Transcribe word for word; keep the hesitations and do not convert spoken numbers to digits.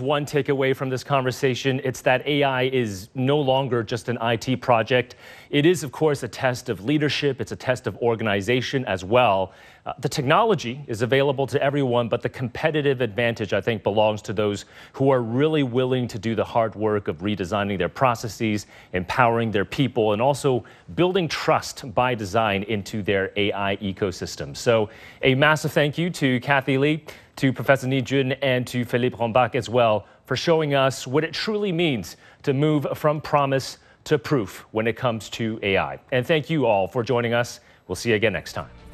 one takeaway from this conversation, it's that A I is no longer just an I T project. It is, of course, a test of leadership. It's a test of organization as well. Uh, the technology is available to everyone, but the competitive advantage, I think, belongs to those who are really willing to do the hard work of redesigning their processes, empowering their people, and also building trust by design into their A I ecosystem. So a massive thank you to Kathy Li, to Professor Ni Jun, and to Philippe Rombach as well for showing us what it truly means to move from promise to proof when it comes to A I. And thank you all for joining us. We'll see you again next time.